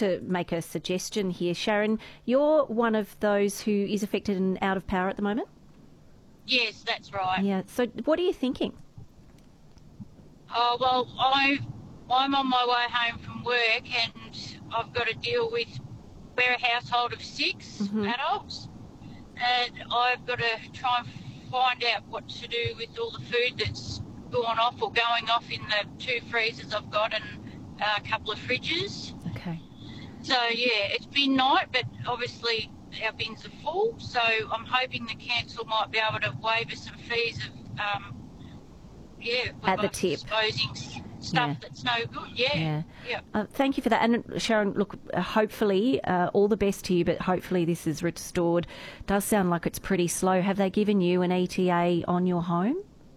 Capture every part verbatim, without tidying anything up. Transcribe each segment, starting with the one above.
to make a suggestion here, Sharon, you're one of those who is affected and out of power at the moment? Yes, that's right. Yeah. So what are you thinking? Oh, well, I, I'm on my way home from work and I've got to deal with, we're a household of six Mm-hmm. adults, and I've got to try and find out what to do with all the food that's gone off or going off in the two freezers I've got and uh, a couple of fridges. Okay. So, yeah, it's been night, but obviously our bins are full, so I'm hoping the council might be able to waive us some fees of, um, yeah, At the tip. disposing stuff Yeah. that's no good. Yeah. Yeah. Yeah. Uh, thank you for that. And Sharon, look, uh, hopefully, uh, all the best to you, but hopefully this is restored. Does sound like it's pretty slow. Have they given you an E T A on your home?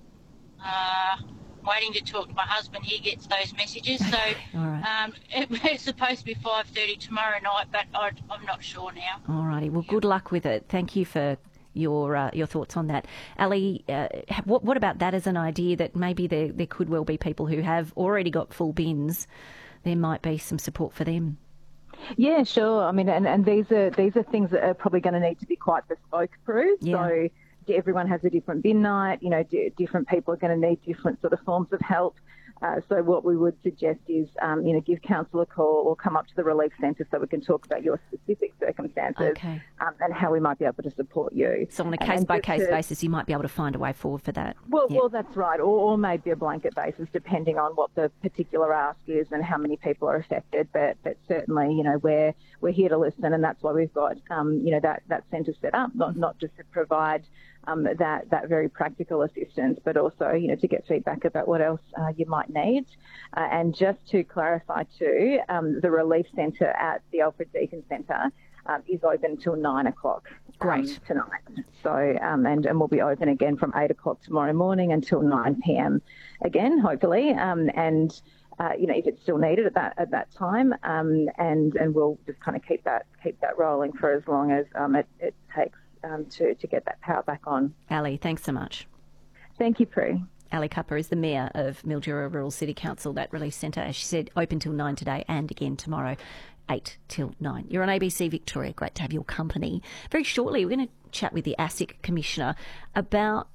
Uh, waiting to talk to my husband. He gets those messages. So All right. um, it, it's supposed to be five thirty tomorrow night, but I, I'm not sure now. All righty. Well, good luck with it. Thank you for your uh, your thoughts on that. Ali, uh, what, what about that as an idea that maybe there, there could well be people who have already got full bins? There might be some support for them. Yeah, sure. I mean, and, and these are these are things that are probably going to need to be quite bespoke, Prue. Yeah. So everyone has a different bin night. You know, d- different people are going to need different sort of forms of help. Uh, so what we would suggest is, um, you know, give council a call or come up to the relief centre so we can talk about your specific circumstances Okay. um, and how we might be able to support you. So on a And- and case-by-case just to- basis, you might be able to find a way forward for that. Well, Yeah. well, that's right, or, or maybe a blanket basis, depending on what the particular ask is and how many people are affected. But, but certainly, you know, we're we're here to listen, and that's why we've got, um, you know, that that centre set up, not not just to provide um, that that very practical assistance, but also, you know, to get feedback about what else uh, you might need. Uh, and just to clarify too, um, the relief centre at the Alfred Deakin Centre um, is open till nine o'clock. Great. Um, tonight. So, um, and, and we'll be open again from eight o'clock tomorrow morning until nine p.m. again, hopefully. Um, and, uh, you know, if it's still needed at that at that time, um, and and we'll just kind of keep that keep that rolling for as long as um, it, it takes um, to to get that power back on. Ali, thanks so much. Thank you, Prue. Ali Cupper is the Mayor of Mildura Rural City Council. That relief centre, as she said, open till nine today and again tomorrow, eight till nine. You're on A B C Victoria. Great to have your company. Very shortly, we're going to chat with the ASIC Commissioner about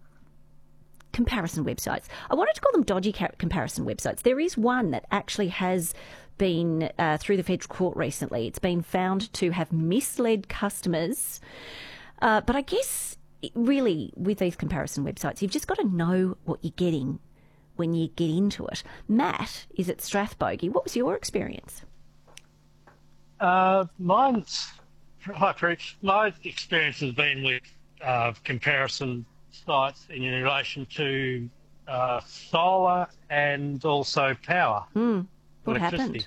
comparison websites. I wanted to call them dodgy ca- comparison websites. There is one that actually has been uh, through the federal court recently. It's been found to have misled customers. Uh, but I guess really with these comparison websites, you've just got to know what you're getting when you get into it. Matt is at Strathbogie. What was your experience? Uh, mine's, hi, Preach. My experience has been with uh, comparison sites in relation to uh, solar and also power. Mm, what electricity. happened?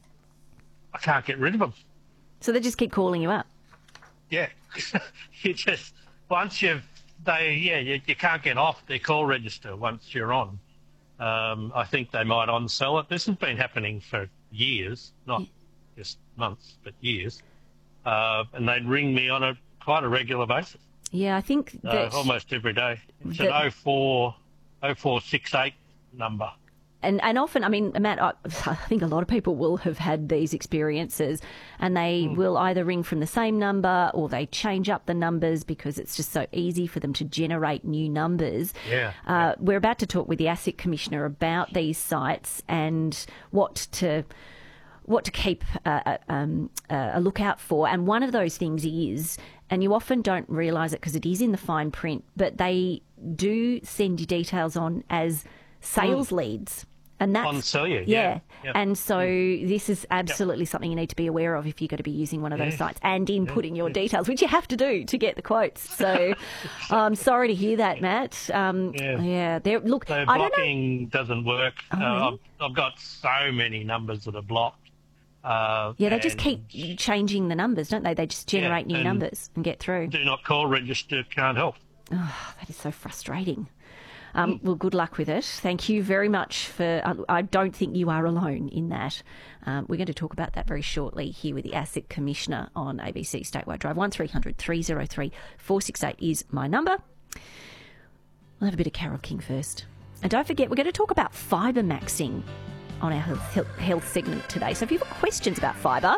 I can't get rid of them. So they just keep calling you up? Yeah. you just, once you've, they, yeah, you, you can't get off their call register once you're on. Um, I think they might on-sell it. This has been happening for years, not Yeah. just months, but years. Uh, and they'd ring me on a quite a regular basis, Yeah, I think uh, that... almost every day. It's that- an oh four, oh four six eight number. And and often, I mean, Matt, I, I think a lot of people will have had these experiences, and they Mm. will either ring from the same number or they change up the numbers because it's just so easy for them to generate new numbers. Yeah, Uh, we're about to talk with the ASIC Commissioner about these sites and what to what to keep uh, um, uh, a lookout for. And one of those things is, and you often don't realise it because it is in the fine print, but they do send you details on as sales leads. And that's, On sell you, yeah. yeah, yeah. And so this is absolutely something you need to be aware of if you're going to be using one of those Yeah. sites and inputting your details, which you have to do to get the quotes. So I'm sorry to hear that, Matt. Um, Yeah. yeah. There, look, So I don't know. blocking doesn't work. Oh, uh, really? I've, I've got so many numbers that are blocked. Uh, Yeah, they just and keep changing the numbers, don't they? They just generate new and- numbers and get through. Do not call register, can't help. Oh, that is so frustrating. Um, well, good luck with it. Thank you very much for. I, I don't think you are alone in that. Um, we're going to talk about that very shortly here with the ASIC Commissioner on A B C Statewide Drive. one three hundred three oh three four six eight is my number. We'll have a bit of Carole King first. And don't forget, we're going to talk about fibre maxing on our health, health segment today. So if you've got questions about fibre,